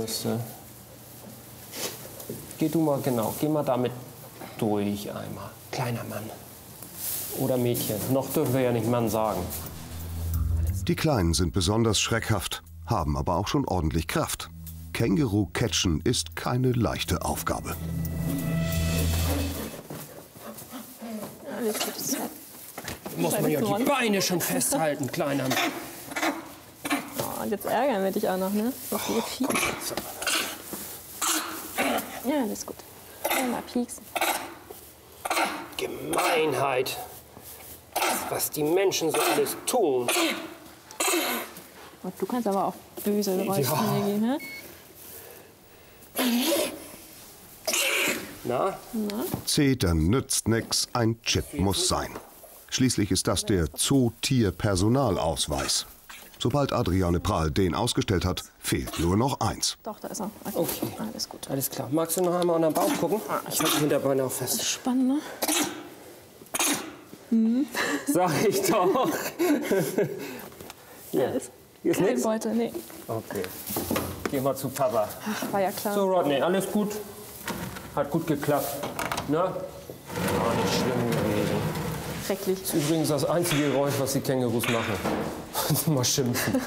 müsste. Geh du mal, genau, geh mal damit durch einmal. Kleiner Mann. Oder Mädchen. Noch dürfen wir ja nicht Mann sagen. Die Kleinen sind besonders schreckhaft, haben aber auch schon ordentlich Kraft. Känguru catchen ist keine leichte Aufgabe. Muss man ja die Beine schon festhalten, Kleiner. Oh, und jetzt ärgern wir dich auch noch, ne? Das ist ja, das ist gut. Mal pieksen. Gemeinheit. Was die Menschen so alles tun. Und du kannst aber auch böse Geräusche geben, ne? Na? Zetern nützt nix, ein Chip muss sein. Schließlich ist das der Zootierpersonalausweis. Sobald Adriane Prahl den ausgestellt hat, fehlt nur noch eins. Doch, da ist er. Okay. Alles gut. Alles klar. Magst du noch einmal an den Bauch gucken? Ich halte die Hinterbeine auch fest. Spannend, ne? Sag ich doch. Ja, ist Hier ist kein nichts? Beutel, nee. Okay. Geh mal zu Papa. Ach, war ja klar. So, Rodney, alles gut? Hat gut geklappt. Ne? War nicht schlimm gewesen. Schrecklich. Das ist übrigens das einzige Geräusch, was die Kängurus machen. Mal schimpfen.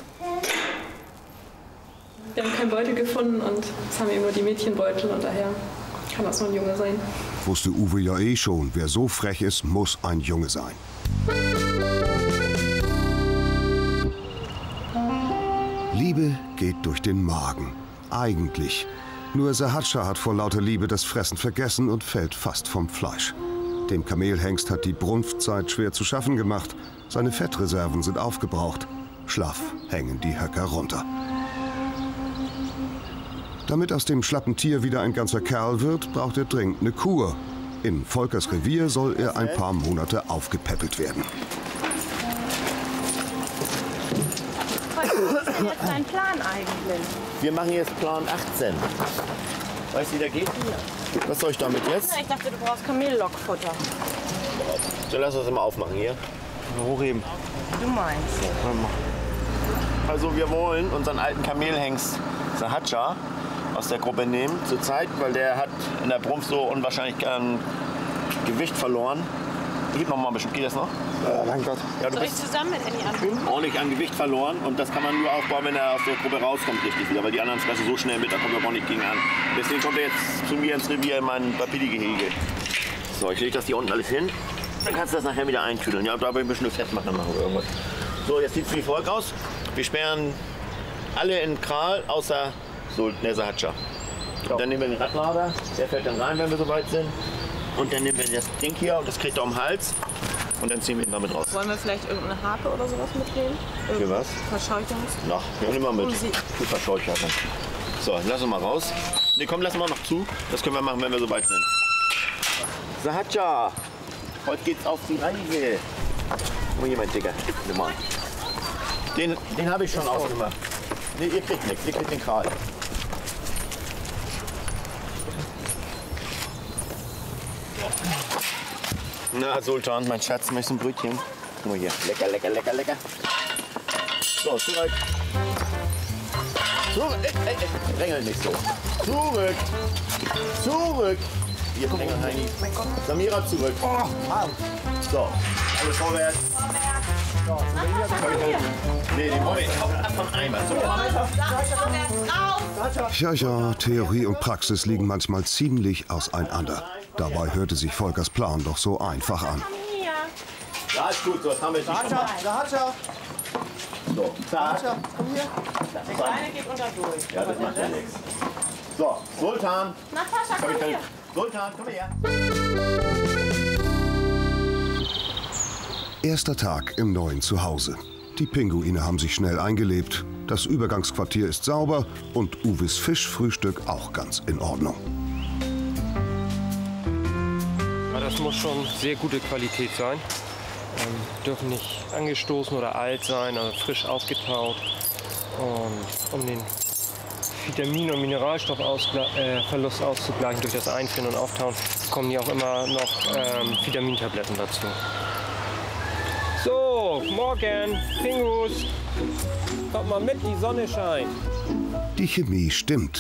Wir haben keinen Beutel gefunden und es haben eben nur die Mädchenbeutel und daher kann das nur ein Junge sein. Wusste Uwe ja eh schon, wer so frech ist, muss ein Junge sein. Liebe geht durch den Magen. Eigentlich. Nur Sahadscha hat vor lauter Liebe das Fressen vergessen und fällt fast vom Fleisch. Dem Kamelhengst hat die Brunftzeit schwer zu schaffen gemacht. Seine Fettreserven sind aufgebraucht. Schlaff hängen die Höcker runter. Damit aus dem schlappen Tier wieder ein ganzer Kerl wird, braucht er dringend eine Kur. In Volkers Revier soll er ein paar Monate aufgepäppelt werden. Was ist denn jetzt dein Plan eigentlich? Wir machen jetzt Plan 18. Weißt du, wie der geht? Was soll ich damit jetzt? Ich dachte, du brauchst Kamellockfutter. So, lass uns mal aufmachen hier. Hochheben. Du meinst. Also wir wollen unseren alten Kamelhengst Sahadscha aus der Gruppe nehmen zur Zeit, weil der hat in der Brunft so unwahrscheinlich Gewicht verloren. Gib noch mal ein bisschen, geht das noch? Mein Gott. Ja, du Soll ich bist zusammen mit Annie anfangen? ordentlich an Gewicht verloren und das kann man nur aufbauen, wenn er aus der Gruppe rauskommt richtig wieder, weil die anderen fressen so schnell mit, da kommt er auch nicht gegen an. Deswegen kommt er jetzt zu mir ins Revier in mein Papili-Gehege. So, ich lege das hier unten alles hin. Dann kannst du das nachher wieder eintüdeln. Ja, dabei ein bisschen fett machen oder irgendwas. So, jetzt sieht es wie folgt aus. Wir sperren alle in Kral, außer der Sahadscha. Und dann nehmen wir den Radlader, der fällt dann rein, wenn wir soweit sind. Und dann nehmen wir das Ding hier und das kriegt er um den Hals. Und dann ziehen wir ihn damit raus. Wollen wir vielleicht irgendeine Harpe oder sowas mitnehmen? Für was? Verscheuchungs? Ach, ja, nimm mal mit. Für Verscheucher. So, lass uns mal raus. Ne, komm, lass mal noch zu. Das können wir machen, wenn wir soweit sind. Sahadscha, heute geht's auf die Reise. Oh, hier, mein Digger. Nimm mal. Den habe ich schon ausgemacht. Ne, ihr kriegt nichts. Ihr kriegt den Kral. Na, Sultan, mein Schatz, möchtest du ein Brötchen? Guck mal hier. Lecker, lecker, lecker, lecker. So, zurück. Zurück. Drängel nicht so. Zurück. Zurück. Hier, Drängel, Heini. Samira, zurück. Oh, so, alles vorwärts. Nee, den wollen wir ab von Eimer. Ja, Theorie und Praxis liegen manchmal ziemlich auseinander. Dabei hörte sich Volkers Plan doch so einfach an. Ja, ist gut, so, das haben wir schon mal. Sahadscha! So, Sahadscha, komm hier. Der Kleine geht unter durch. Ja, das macht ja nichts. So, Sultan. Natascha, komm hier. Sultan, komm her. Erster Tag im neuen Zuhause. Die Pinguine haben sich schnell eingelebt. Das Übergangsquartier ist sauber und Uwes Fischfrühstück auch ganz in Ordnung. Ja, das muss schon sehr gute Qualität sein. Dürfen nicht angestoßen oder alt sein, also frisch aufgetaut. Und um den Vitamin- und Mineralstoffverlust auszugleichen durch das Einfrieren und Auftauen, kommen hier auch immer noch Vitamintabletten dazu. So, morgen, Pingus, kommt mal mit, die Sonne scheint. Die Chemie stimmt.